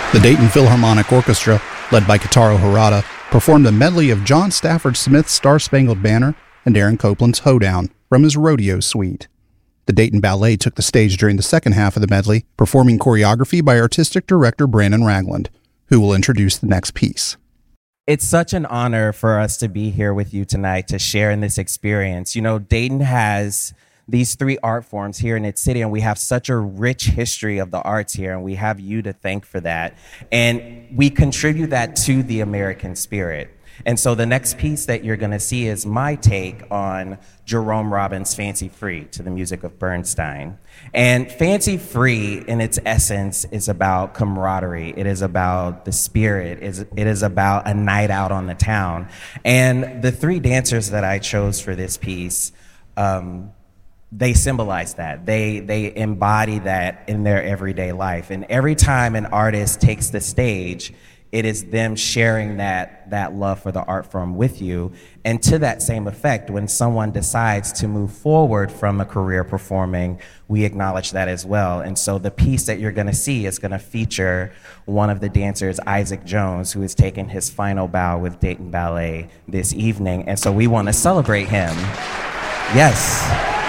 The Dayton Philharmonic Orchestra, led by Kitaro Harada, performed a medley of John Stafford Smith's Star-Spangled Banner and Aaron Copland's Hoedown from his Rodeo Suite. The Dayton Ballet took the stage during the second half of the medley, performing choreography by artistic director Brandon Ragland, who will introduce the next piece. It's such an honor for us to be here with you tonight to share in this experience. You know, Dayton has these three art forms here in its city, and we have such a rich history of the arts here, and we have you to thank for that. And we contribute that to the American spirit. And so the next piece that you're going to see is my take on Jerome Robbins' Fancy Free to the music of Bernstein. And Fancy Free, in its essence, is about camaraderie. It is about the spirit. It is about a night out on the town. And the three dancers that I chose for this piece, they symbolize that. They embody that in their everyday life. And every time an artist takes the stage, it is them sharing that love for the art form with you. And to that same effect, when someone decides to move forward from a career performing, we acknowledge that as well. And so the piece that you're gonna see is gonna feature one of the dancers, Isaac Jones, who is taking his final bow with Dayton Ballet this evening. And so we wanna celebrate him. Yes.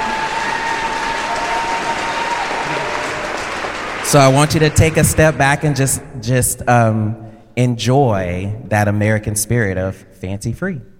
So I want you to take a step back and just enjoy that American spirit of Fancy Free.